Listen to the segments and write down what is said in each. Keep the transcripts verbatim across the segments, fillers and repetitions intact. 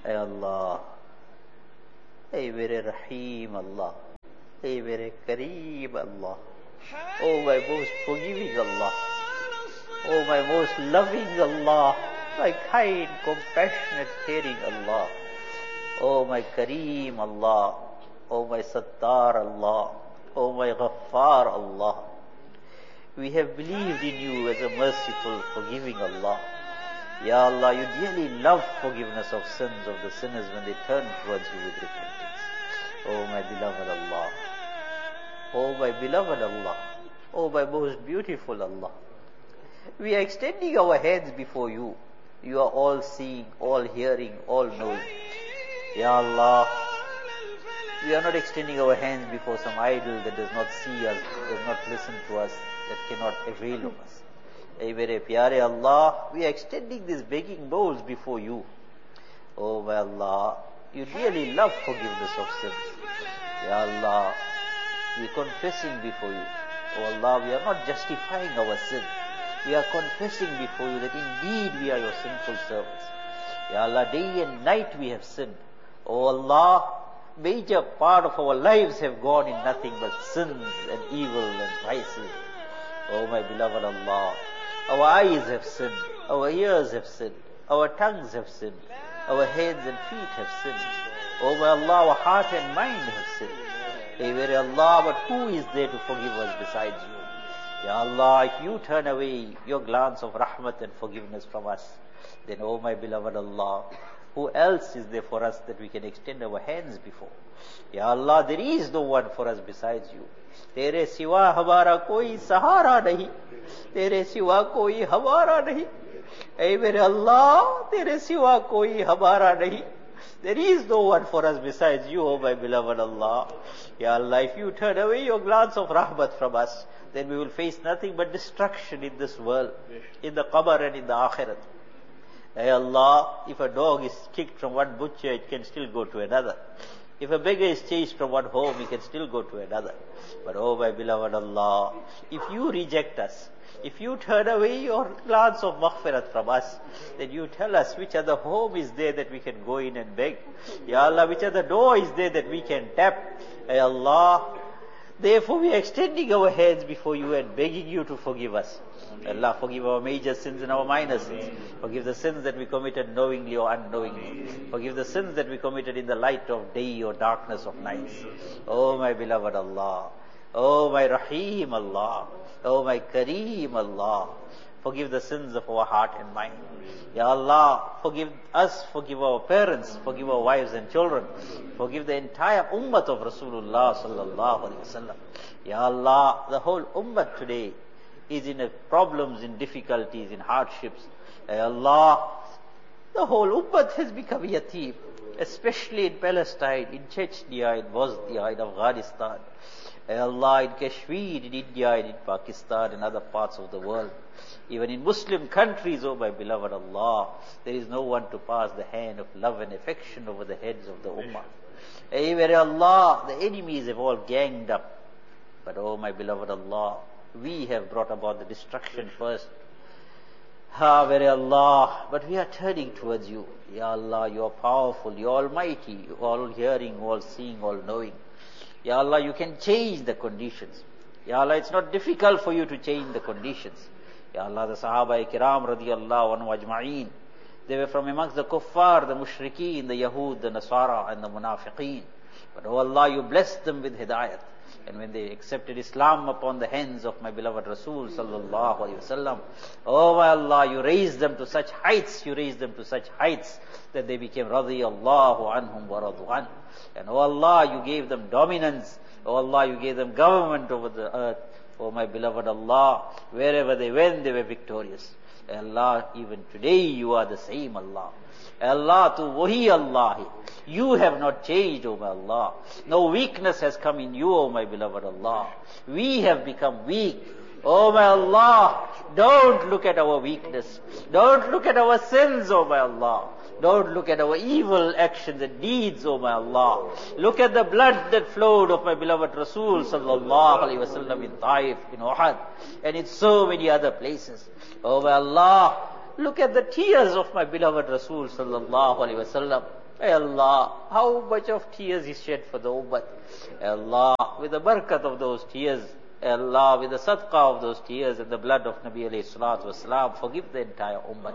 Ay Allah, Ay very Rahim Allah, Ay very Kareem Allah, Oh my most forgiving Allah, Oh my most loving Allah, my kind, compassionate, caring Allah, Oh my Kareem Allah, Oh my Sattar Allah, Oh my Ghaffar Allah. We have believed in you as a merciful, forgiving Allah. Ya Allah, you dearly love forgiveness of sins of the sinners when they turn towards you with repentance. Oh my beloved Allah, Oh my beloved Allah, Oh my most beautiful Allah. We are extending our hands before you. You are all seeing, all hearing, all knowing. Ya Allah, we are not extending our hands before some idol that does not see us, does not listen to us, that cannot avail of us. Ay mere pyare Allah, we are extending these begging bowls before you. Oh my Allah, you really love forgiveness of sins. Ya Allah, we are confessing before you. Oh Allah, we are not justifying our sin. We are confessing before you that indeed we are your sinful servants. Ya Allah, day and night we have sinned. Oh Allah, major part of our lives have gone in nothing but sins and evil and vices. Oh my beloved Allah, our eyes have sinned, our ears have sinned, our tongues have sinned, our hands and feet have sinned. Oh my Allah, our heart and mind have sinned. Hey very Allah, but who is there to forgive us besides you? Ya Allah, if you turn away your glance of rahmat and forgiveness from us, then oh my beloved Allah, who else is there for us that we can extend our hands before? Ya Allah, there is no one for us besides you. तेरे सिवा हमारा कोई सहारा नहीं, तेरे सिवा कोई हमारा नहीं. ऐ मेरे अल्लाह, तेरे सिवा कोई हमारा नहीं. There is no one for us besides you, O my beloved Allah. Ya Allah, if you turn away your glance of rahmat from us, then we will face nothing but destruction in this world, in the qabr and in the akhirat. Ay Allah, if a dog is kicked from one butcher, it can still go to another. If a beggar is chased from one home, he can still go to another. But oh my beloved Allah, if you reject us, if you turn away your glance of maghfirat from us, then you tell us which other home is there that we can go in and beg. Ya Allah, which other door is there that we can tap. Ay Allah, therefore we are extending our hands before you and begging you to forgive us. Allah, forgive our major sins and our minor sins. Forgive the sins that we committed knowingly or unknowingly. Forgive the sins that we committed in the light of day or darkness of nights. Oh my beloved Allah. Oh my Rahim Allah. Oh my Kareem Allah. Forgive the sins of our heart and mind. Ya Allah, forgive us, forgive our parents, forgive our wives and children. Forgive the entire ummah of Rasulullah sallallahu alaihi wasallam. Ya Allah, the whole ummah today is in a problems, in difficulties, in hardships. Ya Allah, the whole ummah has become yateem, especially in Palestine, in Chechnya, in Bosnia, in Afghanistan. Ya Allah, in Kashmir, in India, and in Pakistan, and other parts of the world. Even in Muslim countries, oh my beloved Allah, there is no one to pass the hand of love and affection over the heads of the ummah. Hey, very Allah, the enemies have all ganged up. But oh my beloved Allah, we have brought about the destruction first. Ha, very Allah, but we are turning towards you. Ya Allah, you are powerful, you are almighty, you are all hearing, all seeing, all knowing. Ya Allah, you can change the conditions. Ya Allah, it's not difficult for you to change the conditions. Ya Allah, the Sahaba Kiram radiyallahu anhu ajma'een, they were from amongst the kuffar, the mushrikeen, the Yahud, the Nasara, and the munafiqeen. But oh Allah, you blessed them with hidayat. And when they accepted Islam upon the hands of my beloved Rasul sallallahu alaihi wasallam, oh my Allah, you raised them to such heights, you raised them to such heights that they became radiyallahu anhum wa radu an. And oh Allah, you gave them dominance. Oh Allah, you gave them government over the earth. Oh my beloved Allah, wherever they went, they were victorious. Allah, even today you are the same Allah. Allah, to wahi Allah, you have not changed, O my Allah. No weakness has come in you, O my beloved Allah. We have become weak. Oh my Allah, don't look at our weakness. Don't look at our sins, O my Allah. Don't look at our evil actions and deeds, O my Allah. Look at the blood that flowed of my beloved Rasul sallallahu alaihi wasallam in Taif, in Uhud, and in so many other places. Oh my Allah, look at the tears of my beloved Rasul sallallahu alaihi wasallam. Ay Allah, how much of tears he shed for the ummah. Ay Allah, with the barakat of those tears, Ay Allah, with the sadaqah of those tears and the blood of Nabi alayhi salatu wasalam, forgive the entire ummah.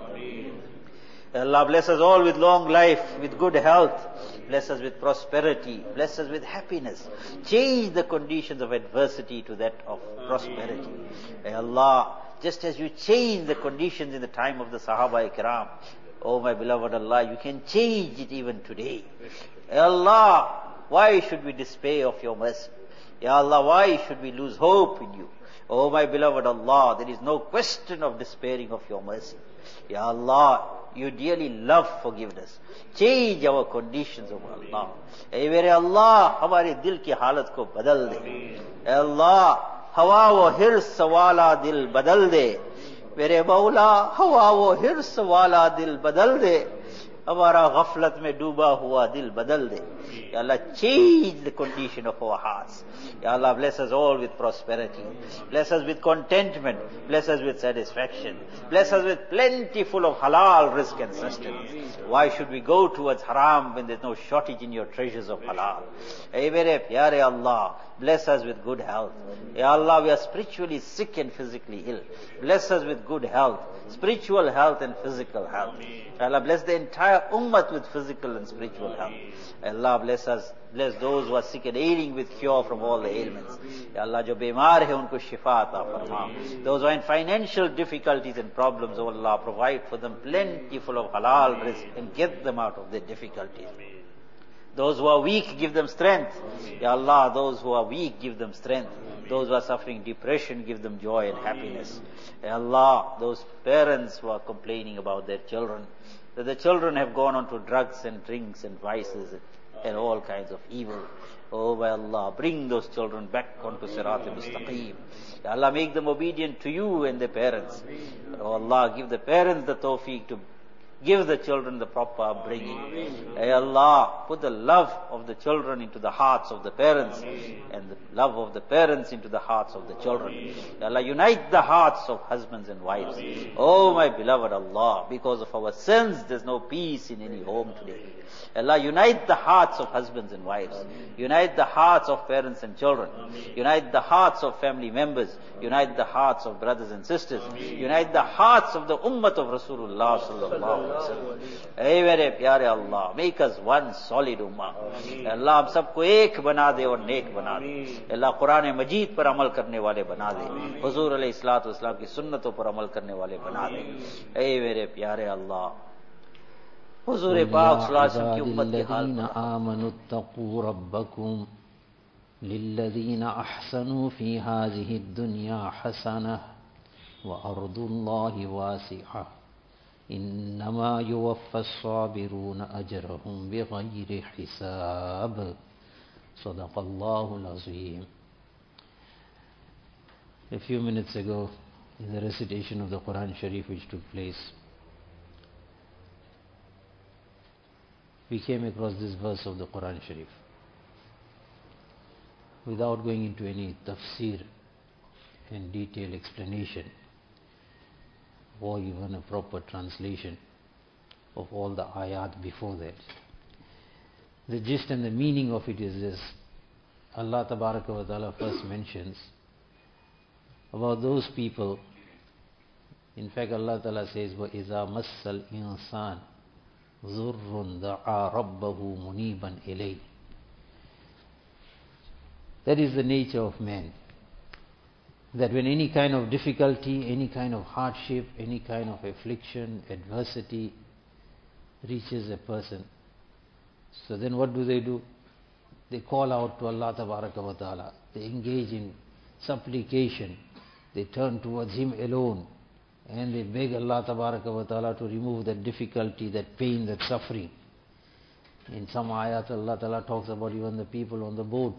Allah bless us all with long life, with good health. Bless us with prosperity. Bless us with happiness. Change the conditions of adversity to that of prosperity. Ay Allah, just as you changed the conditions in the time of the Sahaba Ikram, oh my beloved Allah, you can change it even today. Ay Allah, why should we despair of your mercy? Ya Allah, why should we lose hope in you? Oh my beloved Allah, there is no question of despairing of your mercy. Ya Allah, you dearly love forgiveness. Change our conditions, O Allah. Ay mere Allah, hamare dil ki halat ko badal de. Ay Allah, hawa wo hirs wala dil badal de. Mere Maula, hawa wo hirs wala dil badal de. Hamara ghaflat mein dooba hua dil badal de. Ya Allah, change the condition of our hearts. Ya Allah, bless us all with prosperity. Bless us with contentment. Bless us with satisfaction. Bless us with plentiful of halal rizq and sustenance. Why should we go towards haram when there's no shortage in your treasures of halal? Ay mere pyare Allah, bless us with good health. Ya Allah, we are spiritually sick and physically ill. Bless us with good health, spiritual health and physical health. Ya Allah, bless the entire ummah with physical and spiritual health. Allah bless us, bless those who are sick and ailing with cure from all the ailments. Ya Allah, jo bimar hai unko shifa ata farma. Those who are in financial difficulties and problems, oh Allah, provide for them plentiful of halal rizq and get them out of their difficulties. Those who are weak, give them strength. Ya Allah, those who are weak, give them strength. Those who are suffering depression, give them joy and happiness. Ya Allah, those parents who are complaining about their children, that the children have gone on to drugs and drinks and vices and all kinds of evil. Oh, by Allah, bring those children back onto Sirat al-Mustaqim. Ya Allah, make them obedient to you and their parents. Oh Allah, give the parents the tawfiq to give the children the proper upbringing. Ay Allah, put the love of the children into the hearts of the parents and the love of the parents into the hearts of the children. Ay Allah, unite the hearts of husbands and wives. Oh my beloved Allah, because of our sins, there's no peace in any home today. Allah, unite the hearts of husbands and wives. Unite the hearts of parents and children. Unite the hearts of family members. Unite the hearts of brothers and sisters. Unite the hearts of the ummah of Rasulullah sallallahu alaihi wasallam. Hey mere pyare Allah, make us one solid ummah. Allah, hum sabko ek bana de aur नेक बना दे. Allah, Quran मजीद पर अमल करने वाले बना दे. हुजूर अलैहिस्सलातु वस्सलाम की सुन्नतों पर अमल करने वाले बना दे. Hey mere प्यारे Allah, हुजूर पाक सल्लल्लाहु अलैहि वसल्लम की उम्मत की हालत आमनुत्तकू रब्बकुम लिल्लज़ीना अहसनू फी हाज़िहि दुनिया हसनह व अर्दुल्लाहि वासिअह इन्नमा युवफ़्फ़स-साबिरून अजरहुम बिग़ैरि हिसाब सदक़ल्लाहुल अज़ीम. A few minutes ago, in the recitation of the Quran Sharif which took place, we came across this verse of the Quran Sharif. Without going into any tafsir and detailed explanation or even a proper translation of all the ayat before that, the gist and the meaning of it is this. Allah Tabaraka wa Ta'ala first mentions about those people. In fact, Allah Ta'ala says, وَإِذَا مَسَّ الْإِنسَانِ ذُرٌّ دَعَا رَبَّهُ مُنِيبًا إِلَيْهِ. That is the nature of man. That when any kind of difficulty, any kind of hardship, any kind of affliction, adversity reaches a person, so then what do they do? They call out to Allah Tabaraka wa Ta'ala. They engage in supplication. They turn towards Him alone. And they beg Allah Tabaraka wa Ta'ala to remove that difficulty, that pain, that suffering. In some ayat, Allah Ta'ala talks about even the people on the boat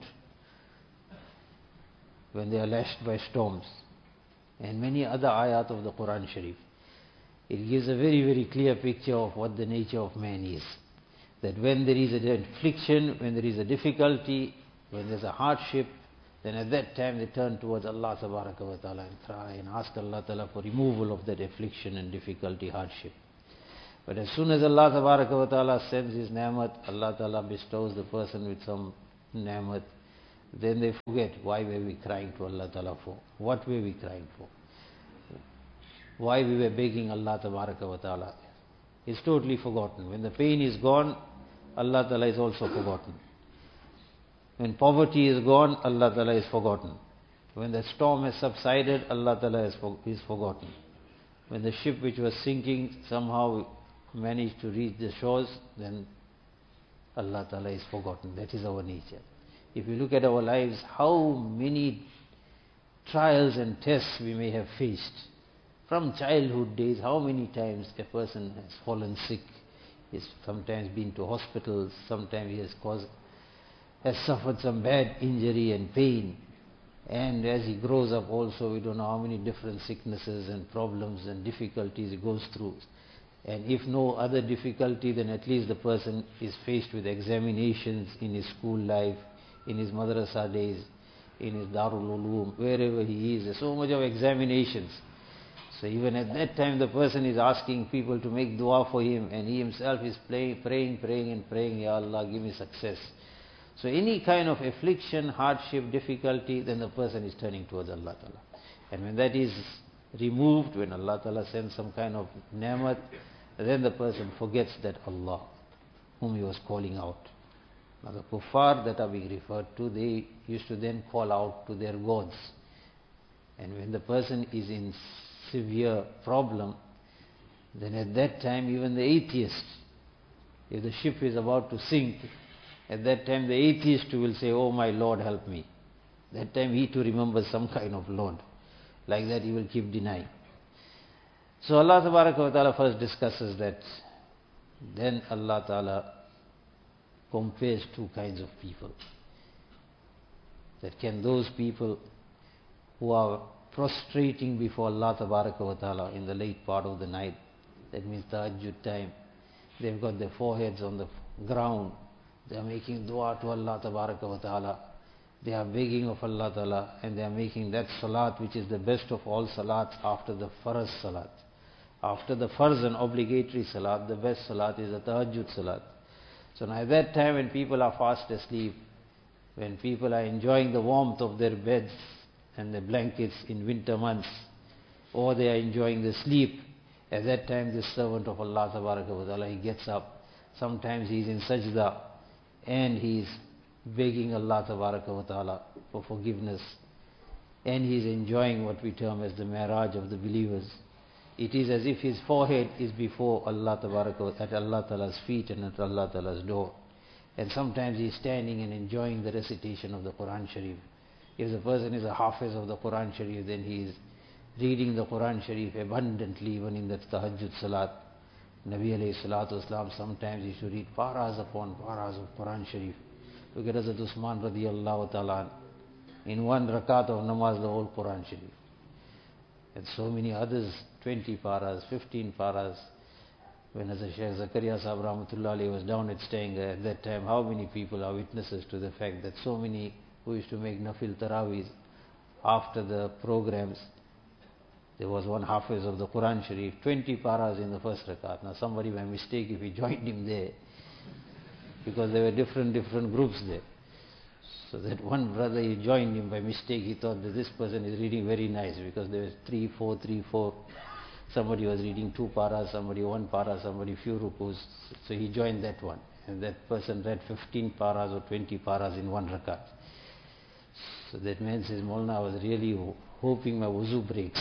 when they are lashed by storms. And many other ayat of the Quran Sharif. It gives a very, very clear picture of what the nature of man is. That when there is an affliction, when there is a difficulty, when there is a hardship, then at that time they turn towards Allah Tabaraka wa Ta'ala and cry and ask Allah Ta'ala for removal of that affliction and difficulty, hardship. But as soon as Allah Tabaraka wa Ta'ala sends His ni'mat, Allah Ta'ala bestows the person with some ni'mat, then they forget why were we crying to Allah Ta'ala for? What were we crying for? Why we were begging Allah Tabaraka wa Ta'ala? It's totally forgotten. When the pain is gone, Allah Ta'ala is also forgotten. When poverty is gone, Allah Ta'ala is forgotten. When the storm has subsided, Allah Ta'ala is, for, is forgotten. When the ship which was sinking somehow managed to reach the shores, then Allah Ta'ala is forgotten. That is our nature. If you look at our lives, how many trials and tests we may have faced. From childhood days, how many times a person has fallen sick, he's sometimes been to hospitals, sometimes he has caused, has suffered some bad injury and pain. And as he grows up also, we don't know how many different sicknesses and problems and difficulties he goes through. And if no other difficulty, then at least the person is faced with examinations in his school life, in his madrasa days, in his Darul Uloom, wherever he is. There's so much of examinations. So even at that time the person is asking people to make dua for him, and he himself is play, praying, praying and praying, Ya Allah, give me success. So any kind of affliction, hardship, difficulty, then the person is turning towards Allah Ta'ala. And when that is removed, when Allah Ta'ala sends some kind of ni'mat, then the person forgets that Allah whom he was calling out. Now the kuffar that are being referred to, they used to then call out to their gods. And when the person is in severe problem, then at that time even the atheist, if the ship is about to sink, at that time the atheist will say, oh my Lord, help me. That time he too remembers some kind of Lord. Like that he will keep denying. So Allah Tabaraka wa Ta'ala first discusses that. Then Allah Ta'ala compares two kinds of people. That can those people who are prostrating before Allah Tabaraka wa Ta'ala in the late part of the night, that means tahajjud time, they've got their foreheads on the ground, they are making dua to Allah Tabaraka wa Ta'ala, they are begging of Allah Ta'ala, and they are making that salat which is the best of all salats after the farz salat. After the farz and obligatory salat, the best salat is the tahajjud salat. So now at that time when people are fast asleep, when people are enjoying the warmth of their beds and their blankets in winter months, or they are enjoying the sleep, at that time this servant of Allah Tabaraka wa Ta'ala, he gets up. Sometimes he is in sajda and he is begging Allah Tabaraka wa Ta'ala for forgiveness, and he is enjoying what we term as the Mi'raj of the believers. It is as if his forehead is before Allah Tabaraka, at Allah Ta'ala's feet and at Allah Ta'ala's door. And sometimes he is standing and enjoying the recitation of the Quran Sharif. If the person is a hafiz of the Quran Sharif, then he is reading the Quran Sharif abundantly, even in the tahajjud salat. Nabi alayhi salatu wasalam sometimes used to read paras upon paras of Quran Sharif. Look at Hazrat Usman radiallahu ta'ala, in one rakat of namaz the whole Quran Sharif. And so many others, twenty paras, fifteen paras. When Hazrat Shaykh Zakaria Sahib Rahmatullah Alayhi was down at Stanger, at that time, how many people are witnesses to the fact that so many who used to make nafil tarawees after the programs, there was one hafiz of the Quran Sharif, twenty paras in the first rakat. Now somebody by mistake, if he joined him there, because there were different different groups there, so that one brother, he joined him by mistake, he thought that this person is reading very nice, because there was three, four, three, four. Somebody was reading two paras, somebody one para, somebody few rukus. So he joined that one. And that person read fifteen paras or twenty paras in one rakat. So that man says, Maulana, I was really hoping my wuzu breaks.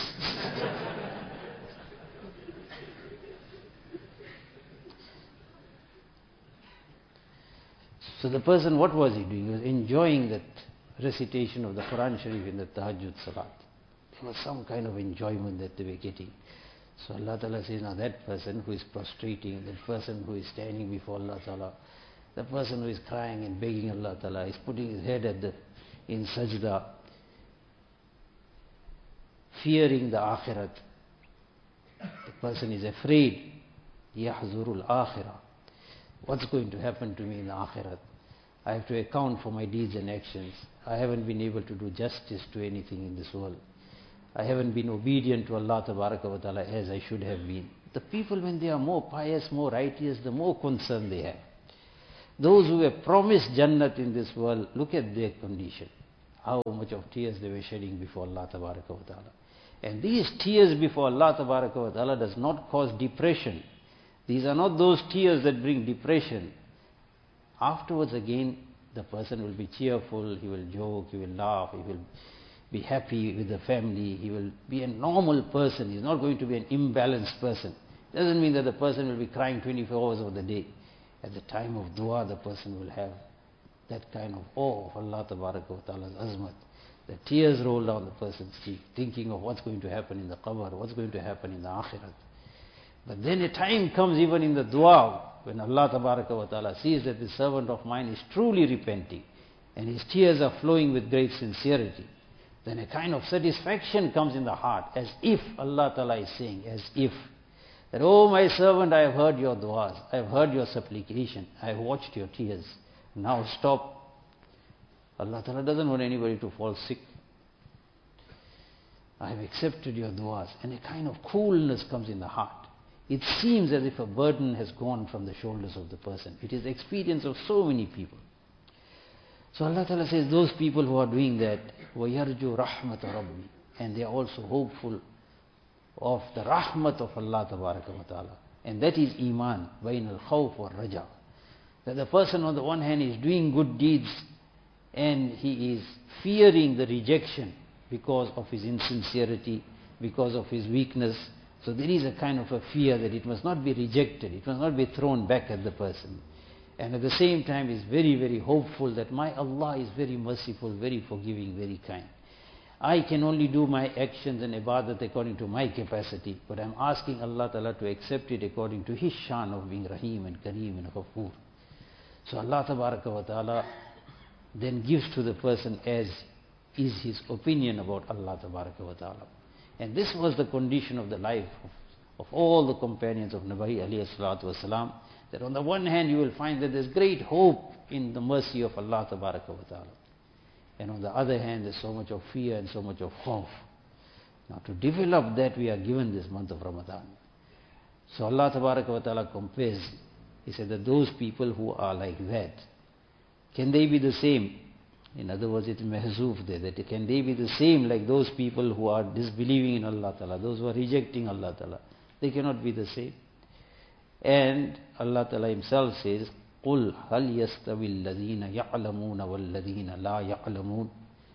So the person, what was he doing? He was enjoying that recitation of the Quran Sharif in the tahajjud salat. There was some kind of enjoyment that they were getting. So Allah Ta'ala says, now that person who is prostrating, that person who is standing before Allah Ta'ala, the person who is crying and begging Allah Ta'ala, is putting his head at the, in sajda, fearing the akhirat. The person is afraid, yahzurul akhirah. What's going to happen to me in the akhirat? I have to account for my deeds and actions. I haven't been able to do justice to anything in this world. I haven't been obedient to Allah Tabaraka wa Ta'ala as I should have been. The people, when they are more pious, more righteous, the more concern they have. Those who were promised Jannat in this world, look at their condition. How much of tears they were shedding before Allah Tabaraka wa Ta'ala. And these tears before Allah Tabaraka wa Ta'ala does not cause depression. These are not those tears that bring depression. Afterwards again, the person will be cheerful, he will joke, he will laugh, he will be happy with the family, he will be a normal person, he is not going to be an imbalanced person. Doesn't mean that the person will be crying twenty-four hours of the day. At the time of dua, the person will have that kind of awe of Allah Tabaraka wa Ta'ala's azmat. The tears roll down the person's cheek, thinking of what's going to happen in the qabr, what's going to happen in the akhirat. But then a time comes even in the dua, when Allah Tabaraka wa Ta'ala sees that this servant of mine is truly repenting, and his tears are flowing with great sincerity, then a kind of satisfaction comes in the heart, as if Allah Ta'ala is saying, as if, that, oh my servant, I have heard your du'as, I have heard your supplication, I have watched your tears, now stop. Allah Ta'ala doesn't want anybody to fall sick. I have accepted your du'as, and a kind of coolness comes in the heart. It seems as if a burden has gone from the shoulders of the person. It is the experience of so many people. So Allah Ta'ala says, those people who are doing that, وَيَرْجُوا رَحْمَةَ رَبِّي, and they are also hopeful of the rahmat of Allah Tabaraka wa Ta'ala. And that is iman, bain al-khawf wa raja. That the person on the one hand is doing good deeds, and he is fearing the rejection because of his insincerity, because of his weakness. So there is a kind of a fear that it must not be rejected, it must not be thrown back at the person. And at the same time is very, very hopeful that my Allah is very merciful, very forgiving, very kind. I can only do my actions and ibadat according to my capacity, but I am asking Allah Ta'ala to accept it according to His shan of being Rahim and Kareem and Ghafoor. So Allah Tabaraka wa Ta'ala then gives to the person as is his opinion about Allah Tabaraka wa Ta'ala. And this was the condition of the life of, of all the companions of Nabi alayhi salatu wasalam, that on the one hand you will find that there's great hope in the mercy of Allah Tabaraka wa Ta'ala. And on the other hand, there's so much of fear and so much of khawf. Now to develop that, we are given this month of Ramadan. So Allah Tabaraka wa Ta'ala compares, He said that those people who are like that, can they be the same? In other words, it is mahzoof there, that can they be the same like those people who are disbelieving in Allah Ta'ala, those who are rejecting Allah Ta'ala? They cannot be the same. And Allah Ta'ala Himself says, قُلْ هَلْ يَسْتَوِي الَّذِينَ يَعْلَمُونَ وَالَّذِينَ لَا يَعْلَمُونَ.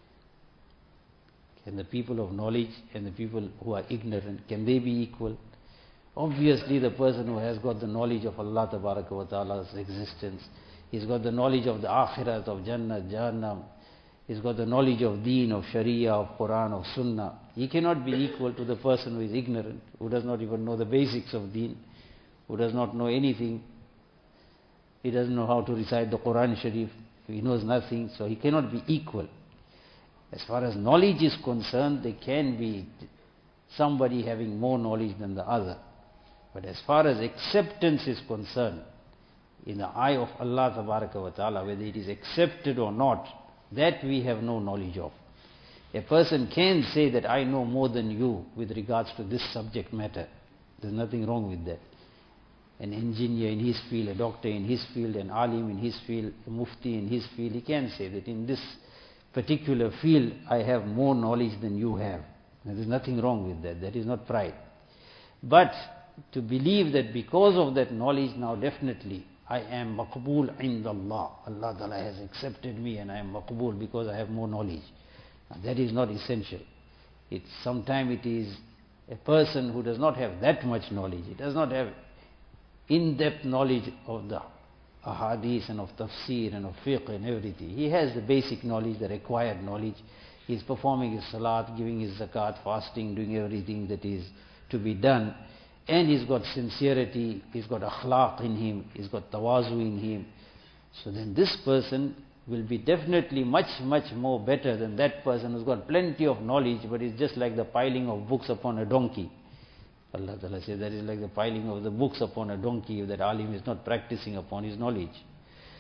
Can the people of knowledge and the people who are ignorant, can they be equal? Obviously the person who has got the knowledge of Allah Tabaraka wa Ta'ala's existence, he's got the knowledge of the akhirat, of Jannah, Jahannam, he's got the knowledge of deen, of Sharia, of Quran, of Sunnah. He cannot be equal to the person who is ignorant, who does not even know the basics of deen, who does not know anything. He doesn't know how to recite the Quran Sharif, he knows nothing, so he cannot be equal. As far as knowledge is concerned, there can be somebody having more knowledge than the other. But as far as acceptance is concerned, in the eye of Allah Tabaraka wa Ta'ala, whether it is accepted or not, that we have no knowledge of. A person can say that I know more than you with regards to this subject matter. There's nothing wrong with that. An engineer in his field, a doctor in his field, an alim in his field, a mufti in his field, he can say that in this particular field I have more knowledge than you have. There is nothing wrong with that. That is not pride. But to believe that because of that knowledge, now definitely I am maqbool indallah. Allah Ta'ala has accepted me and I am maqbool because I have more knowledge. Now that is not essential. It's sometimes it is a person who does not have that much knowledge. He does not have in-depth knowledge of the ahadith and of tafsir and of fiqh and everything. He has the basic knowledge, the required knowledge. He is performing his salat, giving his zakat, fasting, doing everything that is to be done. And he's got sincerity, he's got akhlaq in him, he's got tawazu in him. So then this person will be definitely much, much more better than that person who's got plenty of knowledge, but it's just like the piling of books upon a donkey. Allah Ta'ala says that is like the piling of the books upon a donkey, if that alim is not practicing upon his knowledge.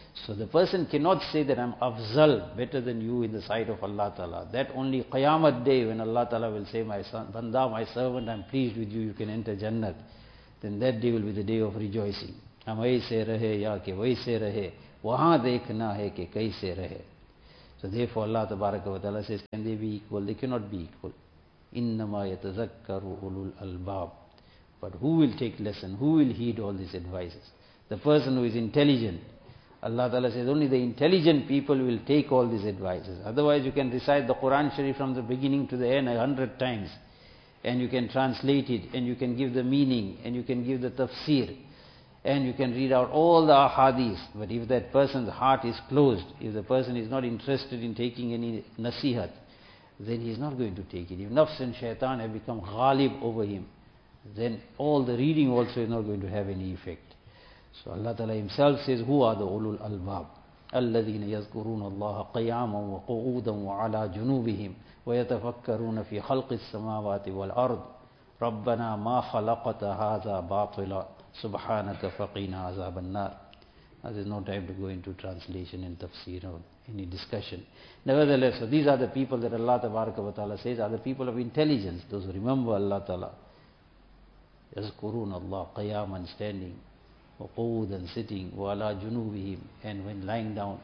So the person cannot say that I'm afzal, better than you in the sight of Allah Ta'ala. That only Qiyamah day when Allah Ta'ala will say, my son, Banda, my servant, I'm pleased with you, you can enter Jannat. Then that day will be the day of rejoicing. Hum aise rahe ya ke waise rahe, wahan dekhna hai ke kaise rahe. So therefore Allah Ta'ala says, can they be equal? They cannot be equal. Innama yatazakkaru ulul albab. But who will take lesson? Who will heed all these advices? The person who is intelligent. Allah Ta'ala says only the intelligent people will take all these advices. Otherwise you can recite the Quran Sharif from the beginning to the end a hundred times. And you can translate it, and you can give the meaning, and you can give the tafsir, and you can read out all the ahadith. But if that person's heart is closed, if the person is not interested in taking any nasihat, then he is not going to take it. If nafs and shaitan have become ghalib over him, then all the reading also is not going to have any effect. So Allah Ta'ala himself says, who are the ulul albab? الذين يذكرون الله قياما وقعودا وعلى جنوبهم ويتفكرون في خلق السماوات والأرض ربنا ما خلقت هذا باطلا سبحانك فقنا عذاب النار. There is no time to go into translation and tafsir or any discussion. Nevertheless, so these are the people that Allah Ta'ala says are the people of intelligence, those who remember Allah Ta'ala. يذكرون الله قياما, standing, وقعودا, sitting, وعلى جنوبهم, and when lying down.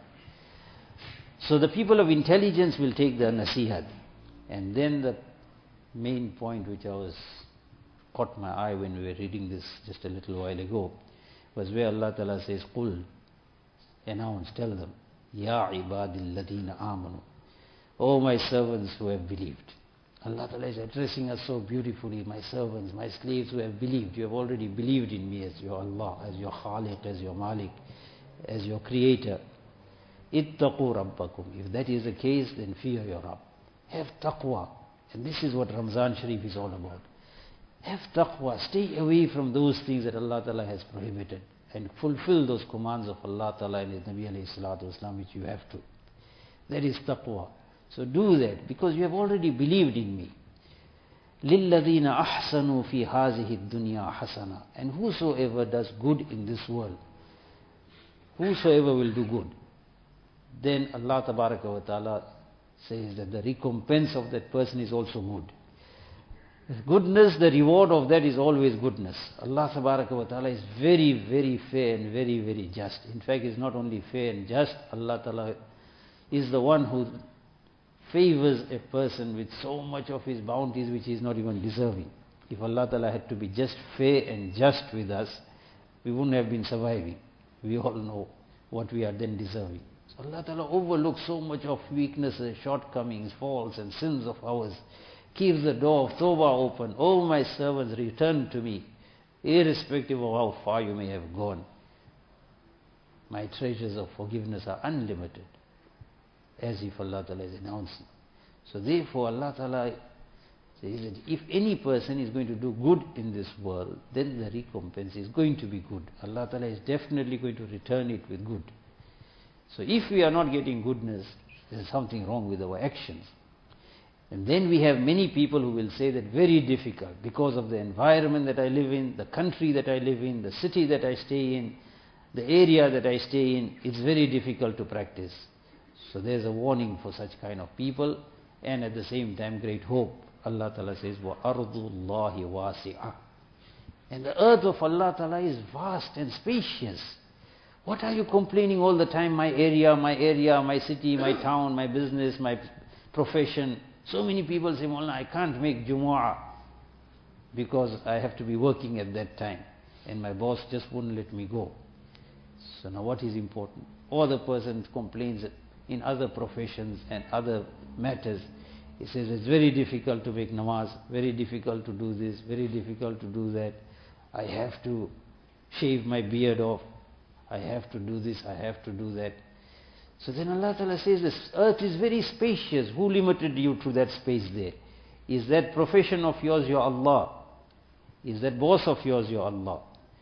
So the people of intelligence will take the nasihat. And then the main point which I was caught my eye when we were reading this just a little while ago was where Allah Ta'ala says, Qul, announce, tell them, Ya ibadil ladina amanu, O my servants who have believed. Allah Ta'ala is addressing us so beautifully, my servants, my slaves who have believed. You have already believed in me as your Allah, as your Khaliq, as your Malik, as your Creator. Ittaqu rabbakum. If that is the case, then fear your Rabb. Have taqwa. And this is what Ramzan Sharif is all about. Have taqwa. Stay away from those things that Allah Ta'ala has prohibited. And fulfill those commands of Allah Ta'ala and His Nabi alayhi salatu wasalam, which you have to. That is taqwa. So do that, because you have already believed in me. لِلَّذِينَ أَحْسَنُوا فِي هَذِهِ الدُّنْيَا حَسَنًا. And whosoever does good in this world, whosoever will do good, then Allah Tabaraka wa Ta'ala says that the recompense of that person is also good. Goodness, the reward of that is always goodness. Allah Tabaraka wa Ta'ala is very, very fair and very, very just. In fact, it's not only fair and just, Allah Ta'ala is the one who favors a person with so much of His bounties which he is not even deserving. If Allah Ta'ala had to be just fair and just with us, we wouldn't have been surviving. We all know what we are then deserving. So Allah Ta'ala overlooks so much of weaknesses, shortcomings, faults and sins of ours. Keeps the door of Tawbah open. Oh my servants, return to me, irrespective of how far you may have gone. My treasures of forgiveness are unlimited, as if Allah Ta'ala is announcing. So therefore Allah Ta'ala says that if any person is going to do good in this world, then the recompense is going to be good. Allah Ta'ala is definitely going to return it with good. So if we are not getting goodness, there is something wrong with our actions. And then we have many people who will say that very difficult because of the environment that I live in, the country that I live in, the city that I stay in, the area that I stay in, it's very difficult to practice. So there's a warning for such kind of people, and at the same time great hope. Allah Ta'ala says, وَأَرْضُ اللَّهِ وَاسِعَةٌ. And the earth of Allah Ta'ala is vast and spacious. What are you complaining all the time? My area, my area, my city, my town, my business, my profession. So many people say, Maulana, I can't make Jumu'ah because I have to be working at that time and my boss just wouldn't let me go. So now what is important? Or the person complains in other professions and other matters. He says it's very difficult to make namaz, very difficult to do this, very difficult to do that. I have to shave my beard off. I have to do this, I have to do that. So then Allah Ta'ala says this earth is very spacious. Who limited you to that space there? Is that profession of yours your Allah? Is that boss of yours your Allah?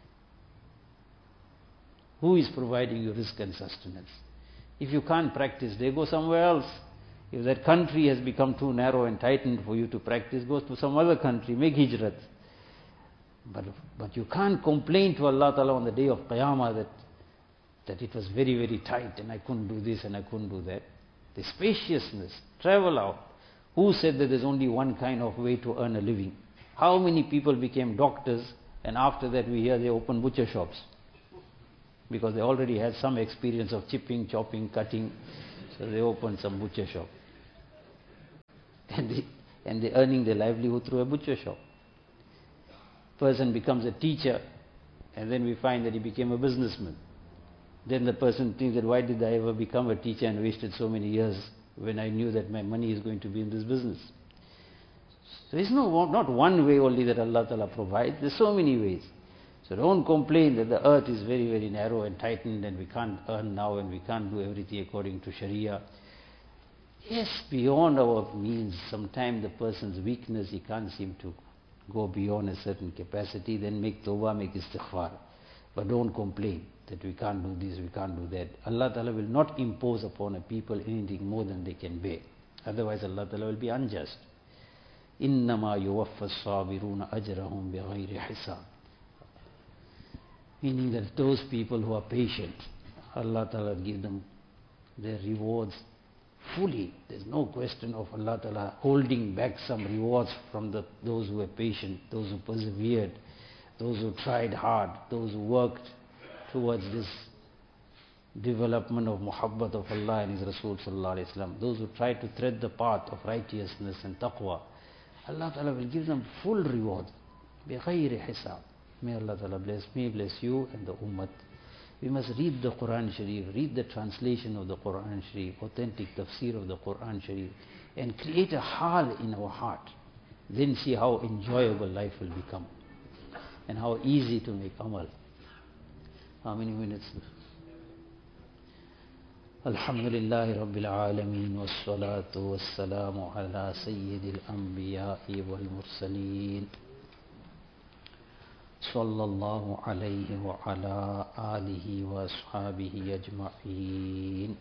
Who is providing you rizq and sustenance? If you can't practice there, go somewhere else. If that country has become too narrow and tightened for you to practice, go to some other country, make hijrat. But, but you can't complain to Allah Ta'ala on the day of Qiyamah that that it was very, very tight and I couldn't do this and I couldn't do that. The spaciousness, travel out. Who said that there's only one kind of way to earn a living? How many people became doctors and after that we hear they open butcher shops? Because they already had some experience of chipping, chopping, cutting, so they opened some butcher shop. And they, and they're earning their livelihood through a butcher shop. Person becomes a teacher and then we find that he became a businessman. Then the person thinks that why did I ever become a teacher and wasted so many years when I knew that my money is going to be in this business. So there's no, not one way only that Allah Ta'ala provides, there's so many ways. So don't complain that the earth is very, very narrow and tightened and we can't earn now and we can't do everything according to Sharia. Yes, beyond our means, sometimes the person's weakness, he can't seem to go beyond a certain capacity, then make tawbah, make istighfar. But don't complain that we can't do this, we can't do that. Allah Ta'ala will not impose upon a people anything more than they can bear. Otherwise Allah Ta'ala will be unjust. إِنَّمَا يُوَفَّ الصَّابِرُونَ أَجْرَهُمْ بِغَيْرِ حِسَابٍ. Meaning that those people who are patient, Allah Ta'ala will give them their rewards fully. There's no question of Allah Ta'ala holding back some rewards from the, those who were patient, those who persevered, those who tried hard, those who worked towards this development of muhabbat of Allah and His Rasul Sallallahu Alaihi Wasallam, those who tried to tread the path of righteousness and taqwa, Allah Ta'ala will give them full reward. بِغَيْرِ حِسَابٍ. May Allah Ta'ala bless me, bless you and the ummah. We must read the Quran Sharif, read the translation of the Quran Sharif, authentic tafsir of the Quran Sharif, and create a hal in our heart. Then see how enjoyable life will become and how easy to make amal. How many minutes? Alhamdulillahi Rabbil Alameen, wassalatu wassalamu ala sayyidil anbiya'i wal mursaleen. Sallallahu alayhi wa ala alihi wa ashabihi ajma'een.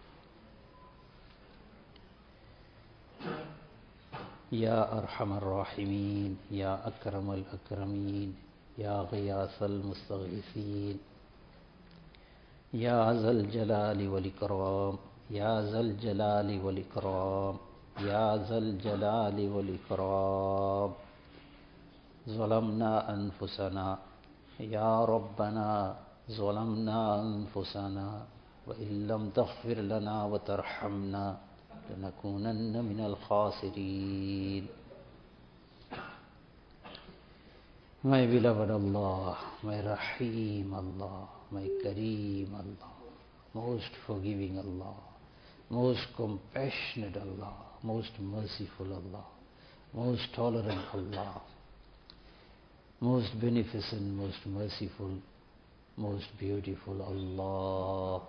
Ya Arhamar Rahimeen, Ya Akramal Akrameen, Ya Ghiyasal Mustaghithin, Ya Zal Jalali wal Ikram, Ya Zal Jalali wal Ikram, Ya Zal Jalali wal Ikram. ظلمنا أنفسنا يا ربنا ظلمنا أنفسنا وإن لم تغفر لنا وترحمنا لنكونن من الخاسرين. My beloved Allah, my Rahim Allah, my Kareem Allah, most forgiving Allah, most compassionate Allah, most merciful Allah, most tolerant Allah, most beneficent, most merciful, most beautiful Allah.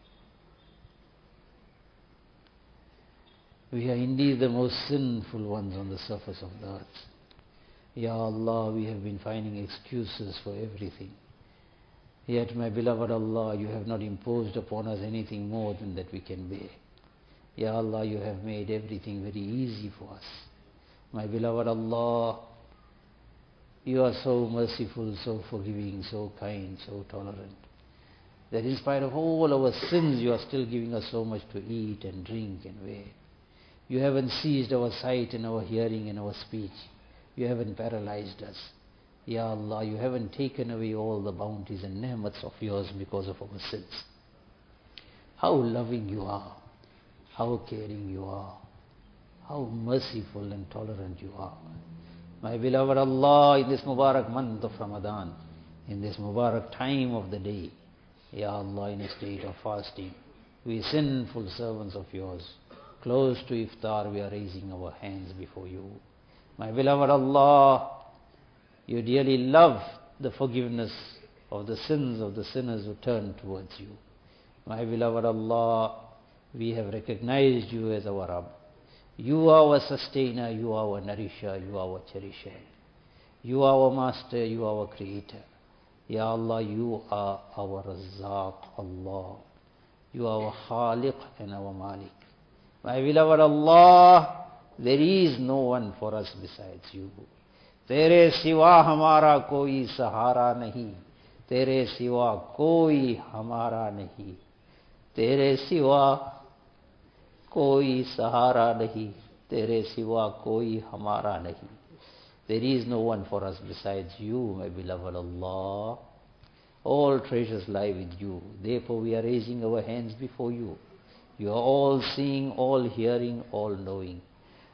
We are indeed the most sinful ones on the surface of the earth. Ya Allah, we have been finding excuses for everything. Yet, my beloved Allah, you have not imposed upon us anything more than that we can bear. Ya Allah, you have made everything very easy for us. My beloved Allah, you are so merciful, so forgiving, so kind, so tolerant, that in spite of all our sins, you are still giving us so much to eat and drink and wear. You haven't seized our sight and our hearing and our speech. You haven't paralyzed us. Ya Allah, you haven't taken away all the bounties and ni'mats of yours because of our sins. How loving you are, how caring you are, how merciful and tolerant you are. My beloved Allah, in this Mubarak month of Ramadan, in this Mubarak time of the day, Ya Allah, in a state of fasting, we sinful servants of yours, close to iftar, we are raising our hands before you. My beloved Allah, you dearly love the forgiveness of the sins of the sinners who turn towards you. My beloved Allah, we have recognized you as our Rabb. You are our sustainer, you are our nourisher, you are our cherisher. You are our master, you are our creator. Ya Allah, you are our Razzaq, Allah. You are our Khaliq and our Malik. My beloved Allah, there is no one for us besides you. Tere siwa hamara koi sahara nahi. तेरे सिवा कोई हमारा नहीं, तेरे सिवा कोई सहारा नहीं, तेरे सिवा कोई हमारा नहीं. There is no one for us besides you, my beloved Allah. All treasures lie with you. Therefore we are raising our hands before you. You are all seeing, all hearing, all knowing.